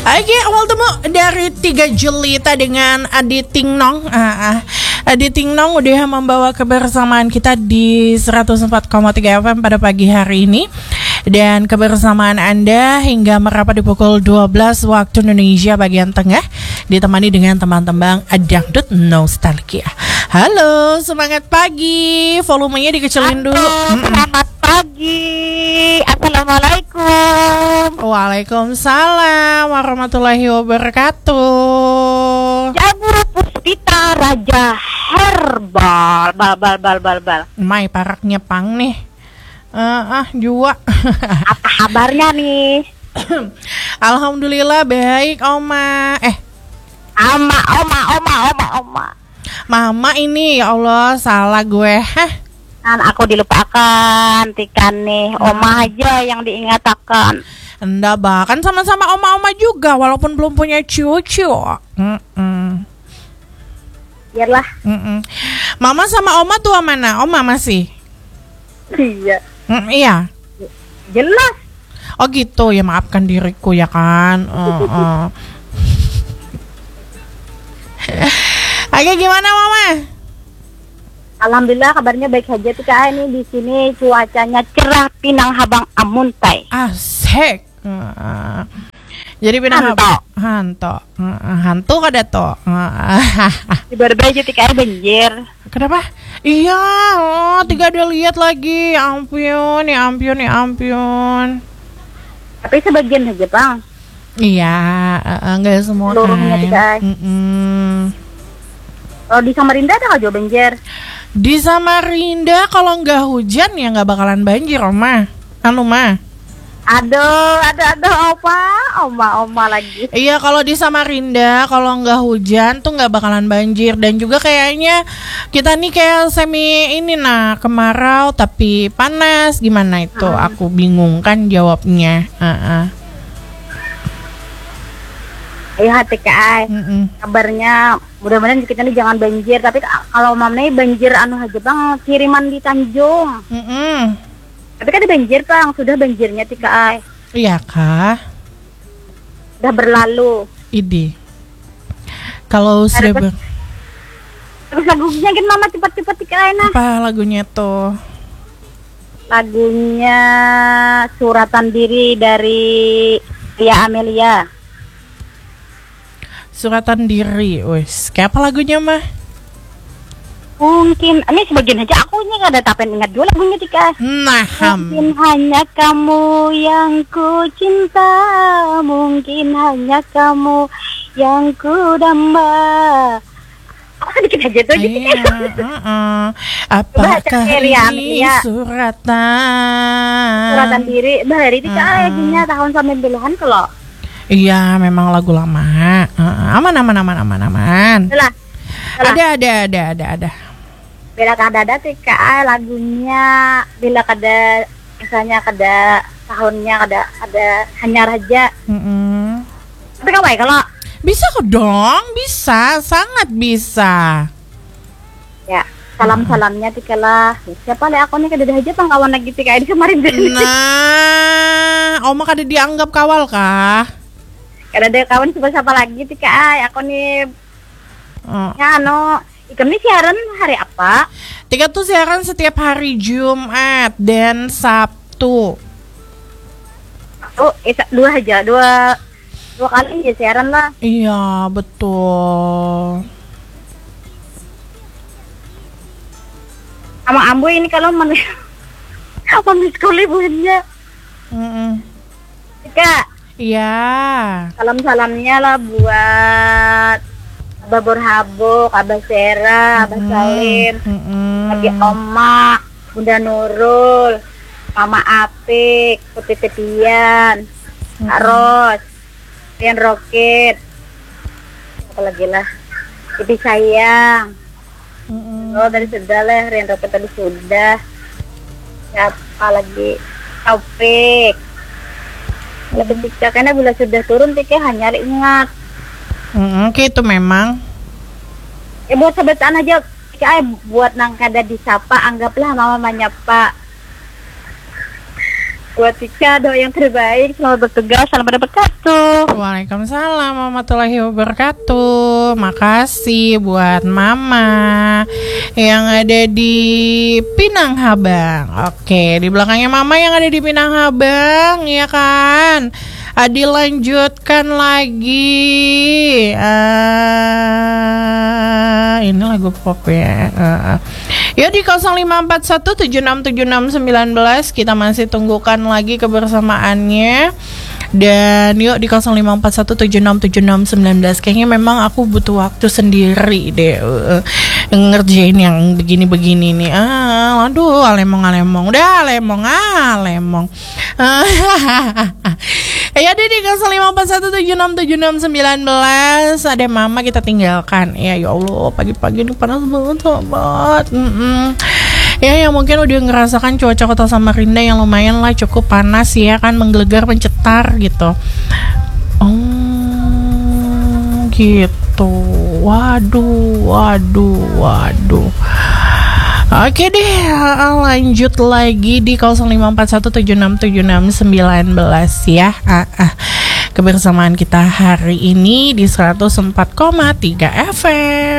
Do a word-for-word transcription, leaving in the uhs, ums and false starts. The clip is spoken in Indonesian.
Oke, awal temu dari tiga Jelita dengan Adi Ting Nong. Ah, ah. Adi Ting Nong udah membawa kebersamaan kita di seratus empat koma tiga F M pada pagi hari ini. Dan kebersamaan Anda hingga merapat di pukul dua belas waktu Indonesia bagian tengah, ditemani dengan teman-teman Dangdut Nostalgia. Halo, semangat pagi. Volumenya dikecilin dulu. Halo, selamat pagi. Assalamualaikum. Waalaikumsalam warahmatullahi wabarakatuh. Jamu Puspita Raja Herbal. Bal bal bal bal bal. Mai paraknya pang nih. Uh, ah jua. Apa kabarnya nih? Alhamdulillah baik Oma. Eh Ama, Oma, Oma, Oma, Oma. Mama ini ya Allah salah gue. Hah? Kan aku dilupakan, Tikan nih. Oma aja yang diingatkan. Enggak bahkan sama-sama oma-oma juga walaupun belum punya cucu. Mm-mm. Biarlah. Mm-mm. Mama sama Oma tua mana? Oma masih? Iya. Mm, iya. Jelas. Oh gitu ya, maafkan diriku ya kan. Uh, uh. Oke, gimana Mama? Alhamdulillah kabarnya baik saja Tika. Ini di sini cuacanya cerah, Pinang Habang Amuntai. Asik. Uh, jadi pindah Hanto. Hanto. Uh, hantu kada to. Uh, Di Barbaja Tika banjir. Kenapa? Iya, oh, tiga ada lihat lagi. Ya ampun, ya ampun, ya ampun. Tapi sebagian saja Bang. Iya, uh, enggak semua Seluruhnya kan. tidak. Mm-mm. Kalau di Samarinda ada nggak jauh banjir? Di Samarinda kalau nggak hujan ya nggak bakalan banjir, Oma. Anu mah. Aduh, aduh, aduh, opa, oma, oma lagi. Iya, kalau di Samarinda kalau nggak hujan tuh nggak bakalan banjir. Dan juga kayaknya kita nih kayak semi ini nah kemarau tapi panas. Gimana itu? Hmm. Aku bingung kan jawabnya. Uh-uh. Ayo hati Kak, Mm-mm. kabarnya mudah-mudahan kita nih jangan banjir. Tapi kalau mamanya banjir anu aja Bang, kiriman di Tanjung. Mm-mm. Tapi kan ada banjir Bang, sudah banjirnya Tika Ai. Iya kah? Udah berlalu. Idi. Kalau sudah Ada ber- Terus lagunya kan Mama cepat-cepat Tika Ai nah. apa lagunya tuh? Lagunya Suratan Diri dari Ria Amelia. Suratan Diri, wes. Kayak apa lagunya mah? Mungkin ini sebagian aja aku ini nggak ada tapen ingat dulu lagunya Tika. Nah, Mungkin hanya kamu yang ku cinta, mungkin hanya kamu yang ku damba. Aku sedikit aja tuh iya, gitu. uh-uh. Apakah Baca Ria ini Amelia. suratan? Suratan Diri, bahari Tika Mm-mm. ayahnya tahun sembilan puluhan kalau. Iya, memang lagu lama. Uh, aman, aman, aman, aman, aman. Itulah. Ada, ada, ada, ada, ada. Bila kada Tika ay, lagunya bila kada misalnya kada tahunnya kada ada hanya raja. Mm-mm. Tapi kau baik kalau Bisa kok dong, bisa, sangat bisa. ya salam-salamnya Tika lah. Siapa lah aku nih kada aja Bang kawan lagi Tika di kemarin. Nah, Oma kada dianggap kawal kah? Kada ada kawan siapa-siapa lagi Tika ay, aku nih Oh. ya anu ikam nih siaran hari apa? Tika tuh siaran setiap hari Jumat dan Sabtu. Oh, eh, dua aja, dua dua kali ya siaran lah. Iya, betul. Sama Ambo ini kalau men apa miskuli bunya. Mm-mm. Tika, Iya. salam-salamnya lah buat Abah Borhabok, Abah Sera, Abah Salim, Mm-mm. Abi Oma, Bunda Nurul, Mama Apik, Putih Tetian, Kak Ros, Rian Roket, apa lagi lah, Ibi Sayang. Mm-mm. Oh dari sudah lah, Rian Roket tadi sudah. Siapa lagi? Taufik. Kalau ketika karena bila sudah turun Tika hanya ingat. Mm-mm, gitu memang. Ya buat sahabatan aja Tika ay, buat nang kada disapa anggaplah Mama menyapa. Buat Tika doa yang terbaik, selamat bertugas, salam pada berkatuh. Waalaikumsalam warahmatullahi wabarakatuh. Makasih buat Mama yang ada di Pinang Habang. Oke, di belakangnya Mama yang ada di Pinang Habang, ya kan? Adi lanjutkan lagi. Uh, ini lagu pop ya. Uh, ya di nol lima empat satu tujuh enam tujuh enam satu sembilan kita masih tunggukan lagi kebersamaannya. Dan yuk di nol lima empat satu tujuh enam tujuh enam satu sembilan kayaknya memang aku butuh waktu sendiri deh uh, ngerjain yang begini-begini nih. Ah, aduh, alemong-alemong. Udah alemong, ah, alemong. Ya di nol lima empat satu tujuh enam tujuh enam satu sembilan ada Mama kita tinggalkan. Ya ya Allah, pagi-pagi ini panas banget, sobat. Mm-mm. Ya yang mungkin udah ngerasakan cuaca kota Samarinda yang lumayan lah cukup panas ya kan, menggelegar mencetar gitu. Oh gitu. Waduh, waduh, waduh. Oke deh, lanjut lagi di nol lima empat satu tujuh enam tujuh enam satu sembilan ya. Ah, ah. Kebersamaan kita hari ini di seratus empat koma tiga F M.